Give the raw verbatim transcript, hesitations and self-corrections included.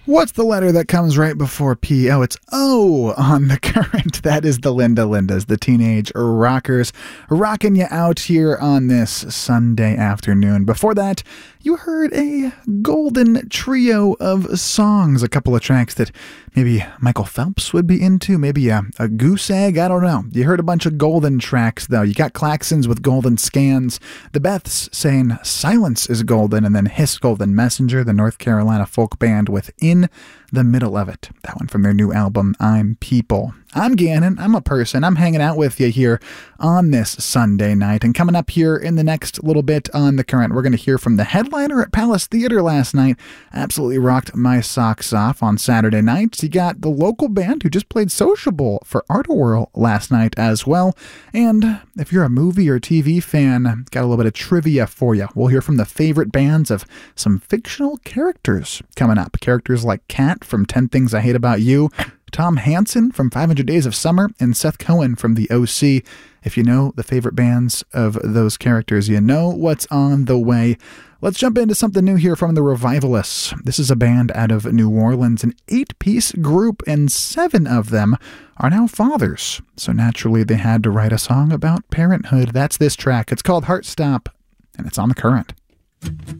What's the letter that comes right before P? Oh, it's O on the current. That is the Linda Lindas, the Teenage Rockers, rocking you out here on this Sunday afternoon. Before that, you heard a golden trio of songs, a couple of tracks that maybe Michael Phelps would be into, maybe a, a goose egg, I don't know. You heard a bunch of golden tracks, though. You got Klaxons with Golden Scans, the Beths saying Silence is Golden, and then Hiss Golden Messenger, the North Carolina folk band with In the Middle of It. That one from their new album, I'm People. I'm Gannon. I'm a person. I'm hanging out with you here on this Sunday night. And coming up here in the next little bit on The Current, we're going to hear from the headliner at Palace Theater last night. Absolutely rocked my socks off on Saturday nights. You got the local band who just played Sociable for Art Whirl last night as well. And if you're a movie or T V fan, got a little bit of trivia for you. We'll hear from the favorite bands of some fictional characters coming up. Characters like Kat from ten Things I Hate About You, Tom Hansen from five hundred Days of Summer, and Seth Cohen from The O C. If you know the favorite bands of those characters, you know what's on the way. Let's jump into something new here from the Revivalists. This is a band out of New Orleans, an eight-piece group, and seven of them are now fathers. So naturally, they had to write a song about parenthood. That's this track. It's called Heart Stop, and it's on The Current.